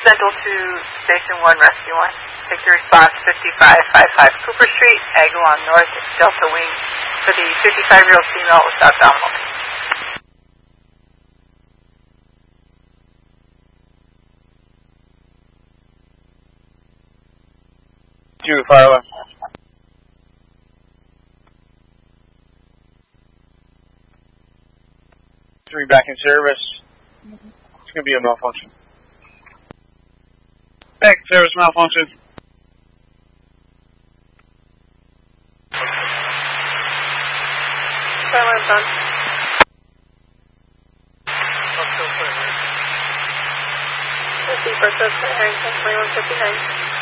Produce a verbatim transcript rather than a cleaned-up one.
Central to Station one, Rescue one. Take your response, fifty-five fifty-five Cooper Street, Agawam North, Delta Wing, for the fifty-five-year-old female with abdominal pain. Two, fire left. Three back in service. It's going to be a malfunction. Back in service malfunction. Silent done. Fifty for Harrington, twenty-one fifty-nine.